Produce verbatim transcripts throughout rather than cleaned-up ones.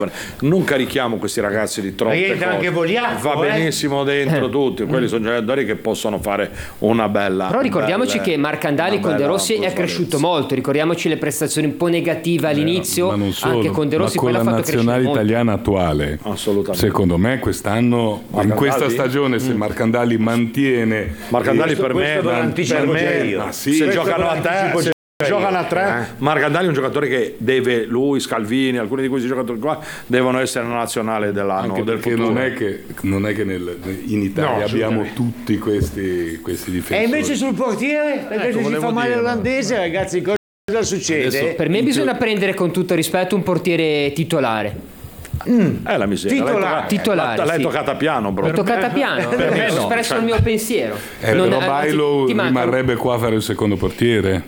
Non carichiamo questi ragazzi di troppe Rientra cose. anche Vogliacco, Va benissimo eh? dentro tutti, quelli sono giocatori che possono fare una bella. Però ricordiamoci bella, che Marcandali con De Rossi è cresciuto molto, ricordiamoci le prestazioni un po' negative all'inizio, ma non solo, anche con De Rossi, ma con poi la l'ha fatto crescere nazionale molto. italiana attuale. Assolutamente. Secondo me quest'anno, Marcandali? in questa stagione, se Marcandali mantiene Marcandali per me, questo ve lo per anticipo già me io. ma sì, se questo giocano a te, se giocano a tre, eh. Marcandali è un giocatore che deve, lui, Scalvini, alcuni di questi giocatori qua devono essere nella nazionale dell'anno, anche del perché futuro. non è che, non è che nel, in Italia No, abbiamo tutti questi, questi difensori. E invece sul portiere, perché Ecco, se si volevo fa male dire, l'olandese, ragazzi, cosa succede? Adesso- Per me bisogna prendere con tutto rispetto un portiere titolare. È la miseria. Titolare. L'hai toccata- Titolare, l'hai sì. toccata piano, bro. L'ho toccata piano, per me ho no, espresso cioè- il mio pensiero. Eh, Non- però anzi, Bailo ti manca- rimarrebbe qua a fare il secondo portiere.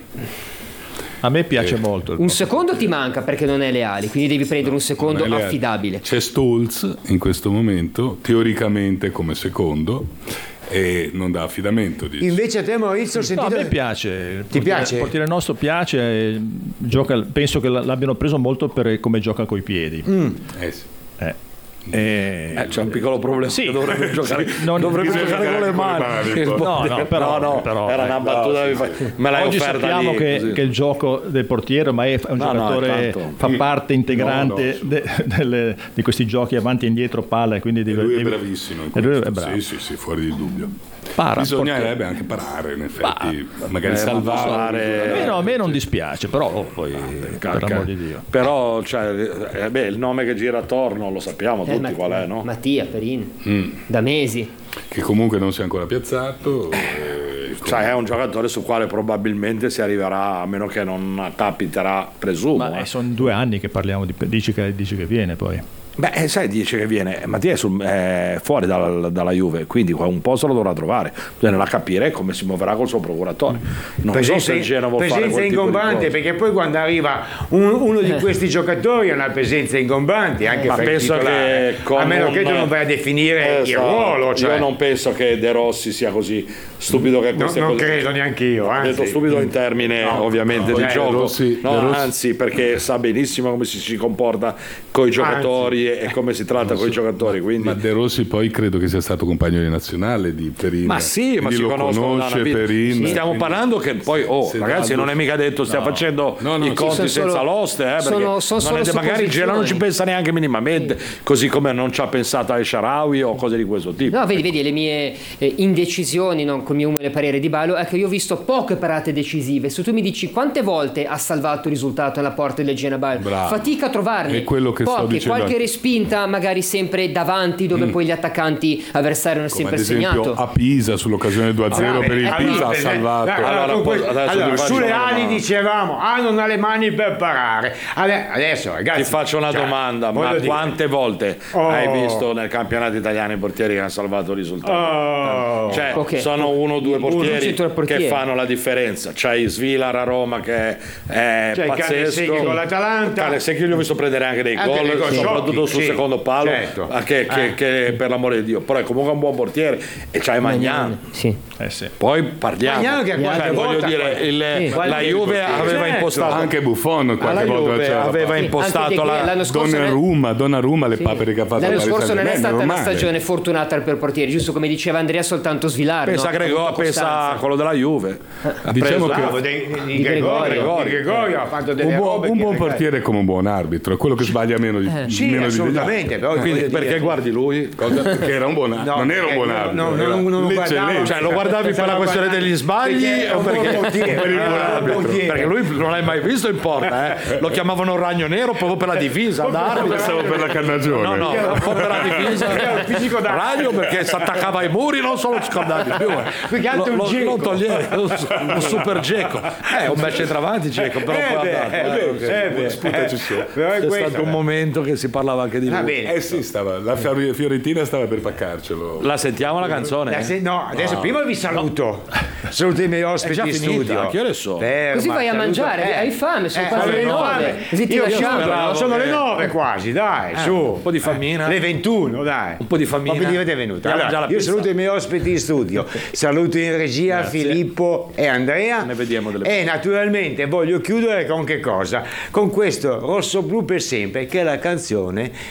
A me piace molto. il Un secondo ti manca perché non è Leali, quindi devi prendere un secondo Non è le- affidabile. C'è Stolz in questo momento, teoricamente come secondo, e non dà affidamento. Dice. Invece a te, Maurizio, ho No, a sentito... me piace. Il Ti portiere- piace? Il portiere nostro piace, e gioca, penso che l'abbiano preso molto per come gioca coi piedi. Eh sì. Eh. E- Eh, c'è un piccolo problema. Sì. che dovrebbe giocare, Non- dovrebbe bisogna giocare con le mani. Il No, portiere- no, però- no, no, però- era una eh, battuta. no, che mi fai- me l'hai Oggi offerta sappiamo lì, che, così. che il gioco del portiere ormai è un No, no, giocatore tanto. fa parte integrante No, no, de- delle- di questi giochi avanti e indietro palla, e quindi deve- Lui è deve- bravissimo in e lui questo. è bravo. Sì, sì, sì, fuori di dubbio. Para, Bisognerebbe anche parare, in effetti, magari Eh, ma salvare. A me, no, a me non dispiace, però oh, poi per Cacca. l'amor di Dio. Però cioè, eh, beh, il nome che gira attorno lo sappiamo Eh, tutti Ma- qual è, no? Mattia Perin, Mm. da mesi. Che comunque non si è ancora piazzato. eh, Cioè, è un giocatore sul quale probabilmente si arriverà, a meno che non capiterà, presumo. Ma eh. eh, sono due anni che parliamo di dici che, dici che viene poi. Beh, eh, sai, dice che viene, Mattia è, sul- è fuori dalla, dalla Juve, quindi un posto lo dovrà trovare. Bisogna capire come si muoverà col suo procuratore. Non so se il Genoa vuol fare presenza quel tipo di ingombante, cose. perché poi quando arriva un- uno di questi giocatori ha una presenza ingombante anche Ma per il penso titolare, che con a meno un- che tu non vai a definire il Esatto. ruolo, cioè. Io non penso che De Rossi sia così stupido che No, queste non cose. credo neanche io, Ho anzi. detto stupido in termine ovviamente no, di eh, gioco. De Rossi- No, De Rossi- anzi, perché sa benissimo come si, si comporta con i giocatori e, e come si tratta con i giocatori. Quindi... Ma De Rossi poi credo che sia stato compagno di nazionale di Perin. Ma sì, ma Quindi si lo conoscono da una conosce vita. Perin. Stiamo quindi- parlando che poi, oh, Se ragazzi, Daldo- non è mica detto stia No. facendo No, no, i sì, conti sono senza solo- l'oste, eh, perché sono- sono non solo è- magari il Genoa non ci supposizioni. pensa neanche minimamente, così come non ci ha pensato al Shaarawy o cose di questo tipo. No, vedi, vedi, le mie eh, indecisioni, non col mio umile parere di Bailo, è che io ho visto poche parate decisive. Se tu mi dici quante volte ha salvato il risultato nella porta del Genoa Bailo, Bravo. fatica a trovarne. È quello che sto Poche, dicendo qualche anche. respinta magari sempre davanti, dove poi gli attaccanti avversari hanno Come sempre ad esempio segnato. a Pisa sull'occasione due a zero Allora, per il allora, Pisa ha per- salvato. Allora, Allora, con questo- adesso allora, ti faccio sulle una ali domanda. dicevamo, ah, non ha le mani per parare. Ade- Adesso, ragazzi, Ti faccio una cioè, domanda, ma voglio dire- quante volte Oh. hai visto nel campionato italiano i portieri che hanno salvato il risultato? Oh. Cioè, Ok. sono uno o due portieri Uno, due portieri. che fanno la differenza. C'hai Svilar a Roma che è C'hai pazzesco. Canesecchi con l'Atalanta. Canesecchi gli ho visto prendere anche dei Anche gol, dei gol soprattutto sciocchi, sul sì, secondo palo, certo. ah, che, che- Eh. che per l'amore di Dio. Però è comunque un buon portiere e c'hai Magnan. Sì. Eh sì. Poi parliamo. Magnan che Cioè, qualche voglio volta- dire, il- Sì. la Juve aveva Certo. impostato Anche Buffon la qualche volta Juve c'era aveva Sì, impostato anche De Gea la l'anno scorso non è- Donnarumma, Donnarumma le papere che ha fatto L'anno al Paris scorso non è Saint-Germain, stata una normale. stagione fortunata per portieri, giusto come diceva Andrea, soltanto Svilar. pensa no? Gregor, Molta pensa costanza. a quello della Juve. Ha Diciamo preso- che- Bravo, di, di, Di Gregorio, Gregorio. di Gregorio ha fatto delle Un buon, robe un che- buon portiere è come un buon arbitro, è quello che sbaglia meno di, Sì, meno di assolutamente, però Quindi voglio perché dire- guardi lui? Cosa? Perché era un buon arbitro, No, non era un buon perché arbitro, no, no, era non- non l'eccellenza. guardavo. Cioè, lo guardavi per la questione degli sbagli Perché o è un perché, buon portiere, per il è un buon buon arbitro? portiere. Perché lui non l'hai mai visto in porta, eh? Lo chiamavano ragno nero proprio per la divisa da arbitro. Pensavo per la cannagione. No, no, un po' per la divisa. Era un fisico da- Ragno perché si attaccava ai muri, non solo scordavi più. eh. Più che altro Lo- un lo- Dzeko. non togliere, un, un super Dzeko. Eh, un bel centravanti Dzeko, però Eh poi beh, ha dato, eh eh. beh, eh beh, sputaci eh, su. però è C'è questo, stato un eh. momento che si parlava anche di Va lui. bene. Eh sì, stava, la Fior- Fiorentina stava per paccarcelo. La sentiamo la canzone? Eh, se- No, adesso prima vi saluto. Saluto i miei ospiti già in finita, studio. che ore sono? Ferma, Così vai a saluto- mangiare, hai fame, sono eh, quasi alle le nove. Così ti Io lasciamo. speravo, sono che- le nove quasi, dai, su. Un po' di famina. Le ventuno, dai. Un po' di famina. Ma vi divete venuti. Già- Allora, già la io pizza. saluto i miei ospiti in studio. Saluto in regia Grazie. Filippo e Andrea. Ne vediamo delle E naturalmente voglio chiudere con che cosa? Con questo Rosso Blu per sempre, che è la canzone